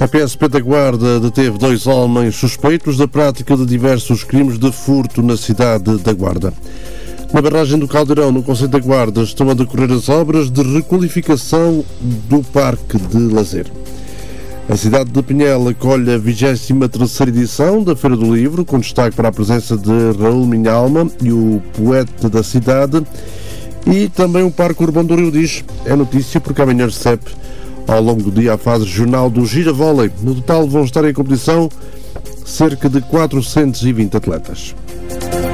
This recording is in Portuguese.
A PSP da Guarda deteve 2 homens suspeitos da prática de diversos crimes de furto na cidade da Guarda. Na barragem do Caldeirão, no concelho da Guarda, estão a decorrer as obras de requalificação do parque de lazer. A cidade de Pinhel acolhe a 23ª edição da Feira do Livro, com destaque para a presença de Raul Minhalma e o poeta da cidade, e também o Parque Urbano do Rio Diz. É notícia porque amanhã recebe ao longo do dia a fase regional do Giravólei. No total vão estar em competição cerca de 420 atletas.